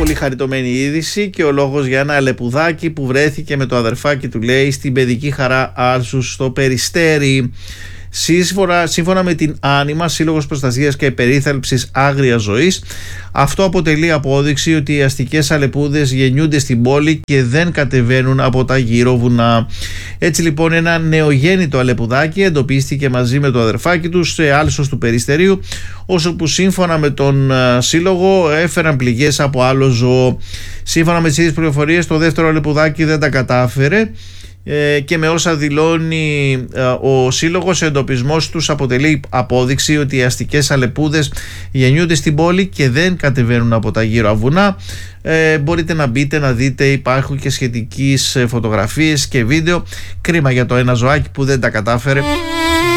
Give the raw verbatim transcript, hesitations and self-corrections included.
πολύ χαριτωμένη είδηση και ο λόγος για ένα αλεπουδάκι που βρέθηκε με το αδερφάκι του, λέει, στην παιδική χαρά Άρσους στο Περιστέρι. Σύμφωνα, σύμφωνα με την Άνιμα, Σύλλογος Προστασίας και Περίθαλψης Άγριας Ζωής, αυτό αποτελεί απόδειξη ότι οι αστικές αλεπούδες γεννιούνται στην πόλη και δεν κατεβαίνουν από τα γύρω βουνά. Έτσι λοιπόν, ένα νεογέννητο αλεπουδάκι εντοπίστηκε μαζί με το αδερφάκι του σε άλσος του Περιστερίου, όσο που σύμφωνα με τον σύλλογο έφεραν πληγές από άλλο ζώο. Σύμφωνα με τις ίδιες πληροφορίες, το δεύτερο αλεπουδάκι δεν τα κατάφερε και με όσα δηλώνει ο σύλλογος, ο εντοπισμός τους αποτελεί απόδειξη ότι οι αστικές αλεπούδες γεννιούνται στην πόλη και δεν κατεβαίνουν από τα γύρω βουνά. Ε, μπορείτε να μπείτε να δείτε, υπάρχουν και σχετικές φωτογραφίες και βίντεο. Κρίμα για το ένα ζωάκι που δεν τα κατάφερε.